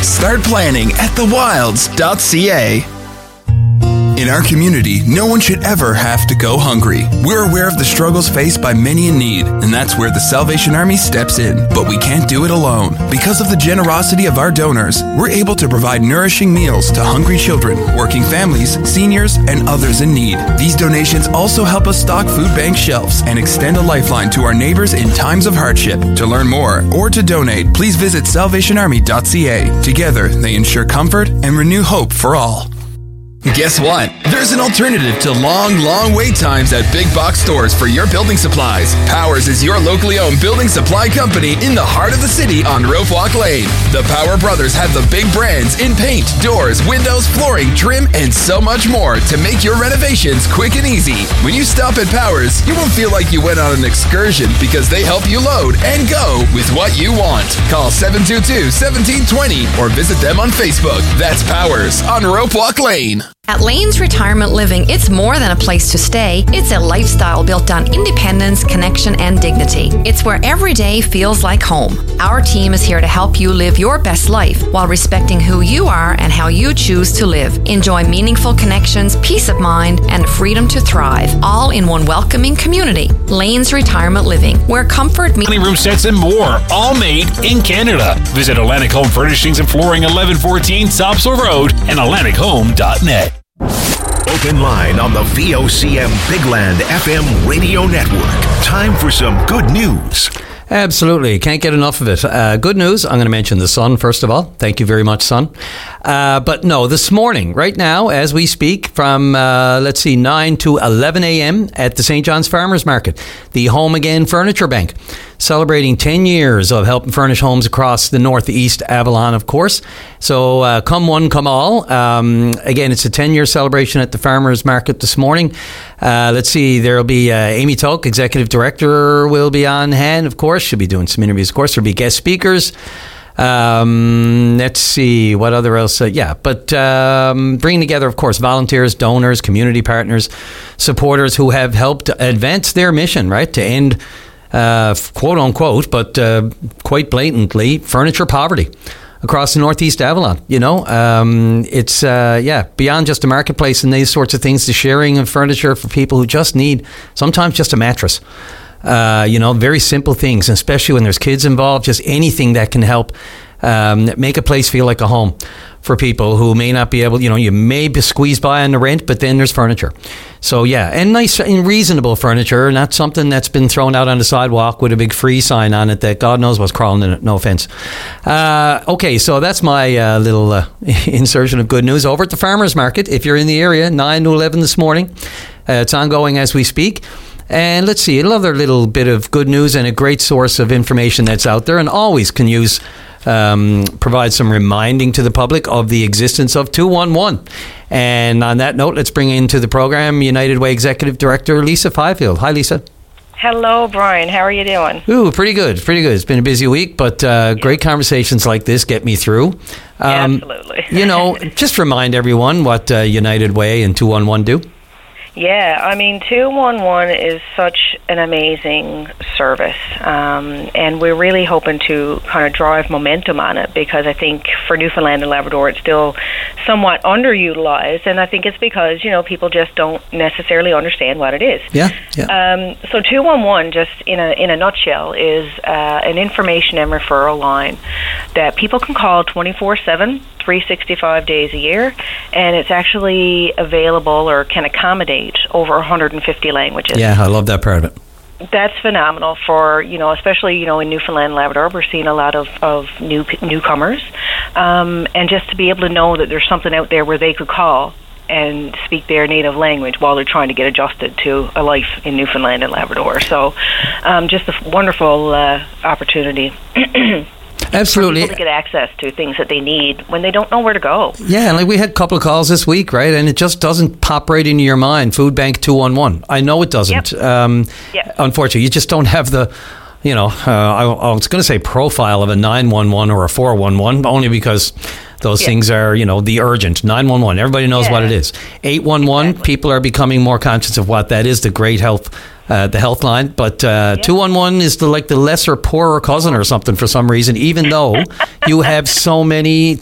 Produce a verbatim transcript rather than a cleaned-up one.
Start planning at the wilds dot c a. In our community, no one should ever have to go hungry. We're aware of the struggles faced by many in need, and that's where the Salvation Army steps in. But we can't do it alone. Because of the generosity of our donors, we're able to provide nourishing meals to hungry children, working families, seniors, and others in need. These donations also help us stock food bank shelves and extend a lifeline to our neighbors in times of hardship. To learn more or to donate, please visit salvation army dot c a. Together, they ensure comfort and renew hope for all. Guess what? There's an alternative to long, long wait times at big box stores for your building supplies. Powers is your locally owned building supply company in the heart of the city on Rope Walk Lane. The Power Brothers have the big brands in paint, doors, windows, flooring, trim, and so much more to make your renovations quick and easy. When you stop at Powers, you won't feel like you went on an excursion because they help you load and go with what you want. Call seven two two, one seven two zero or visit them on Facebook. That's Powers on Rope Walk Lane. At Lane's Retirement Living, it's more than a place to stay. It's a lifestyle built on independence, connection, and dignity. It's where every day feels like home. Our team is here to help you live your best life while respecting who you are and how you choose to live. Enjoy meaningful connections, peace of mind, and freedom to thrive, all in one welcoming community. Lane's Retirement Living, where comfort meets... room sets and more, all made in Canada. Visit Atlantic Home Furnishings and Flooring, eleven fourteen Topsail Road, and atlantic home dot net. Open line on the V O C M Big Land F M radio network. Time for some good news. Absolutely. Can't get enough of it. Uh, good news. I'm going to mention the sun, first of all. Thank you very much, sun. Uh, but no, this morning, right now, as we speak, from, uh, let's see, nine to eleven a.m. at the Saint John's Farmers Market, the Home Again Furniture Bank, celebrating ten years of helping furnish homes across the Northeast Avalon, of course. So uh, come one, come all. Um, again, it's a ten-year celebration at the Farmers Market this morning. Uh, let's see, there'll be uh, Amy Toke, Executive Director, will be on hand, of course. She'll be doing some interviews, of course. There'll be guest speakers. Um, let's see, what other else? Uh, yeah, but um, bringing together, of course, volunteers, donors, community partners, supporters who have helped advance their mission, right, to end, uh, quote unquote, but uh, quite blatantly, furniture poverty across the Northeast Avalon. You know, um, it's, uh, yeah, beyond just a marketplace and these sorts of things, the sharing of furniture for people who just need sometimes just a mattress. Uh, you know, very simple things, especially when there's kids involved, just anything that can help um, make a place feel like a home for people who may not be able, you know, you may be squeezed by on the rent, but then there's furniture. So, yeah, and nice and reasonable furniture, not something that's been thrown out on the sidewalk with a big free sign on it that God knows what's crawling in it, no offense. Uh, okay, so that's my uh, little uh, insertion of good news. Over at the Farmers Market, if you're in the area, nine to eleven this morning. Uh, it's ongoing as we speak. And let's see, another little bit of good news and a great source of information that's out there and always can use, um, provide some reminding to the public of the existence of two one one. And on that note, let's bring into the program United Way Executive Director Lisa Fifield. Hi, Lisa. Hello, Brian. How are you doing? Ooh, pretty good, pretty good. It's been a busy week, but uh, great conversations like this get me through. Um, Absolutely. You know, just remind everyone what uh, United Way and two one one do. Yeah, I mean, two one one is such an amazing service, um, and we're really hoping to kind of drive momentum on it because I think for Newfoundland and Labrador it's still somewhat underutilized, and I think it's because, you know, people just don't necessarily understand what it is. Yeah, yeah. Um, so two one one, just in a in a nutshell, is uh, an information and referral line that people can call twenty-four seven, three hundred sixty-five days a year, and it's actually available or can accommodate over one hundred fifty languages. Yeah, I love that part of it. That's phenomenal for, you know, especially, you know, in Newfoundland and Labrador, we're seeing a lot of, of new newcomers, um, and just to be able to know that there's something out there where they could call and speak their native language while they're trying to get adjusted to a life in Newfoundland and Labrador. So um, just a wonderful uh, opportunity. Absolutely. For people to get access to things that they need when they don't know where to go. Yeah, and like we had a couple of calls this week, right? And it just doesn't pop right into your mind, Food Bank two one one. I know it doesn't. Yep. Um, yep. Unfortunately, you just don't have the, you know, uh, I, I was going to say profile of a nine one one or a four one one, only because those yeah. things are, you know, the urgent. nine one one, everybody knows yeah. what it is. eight one one, exactly. People are becoming more conscious of what that is, the great health Uh, the health line, but uh, yeah. two one one is the like the lesser, poorer cousin or something for some reason, even though you have so many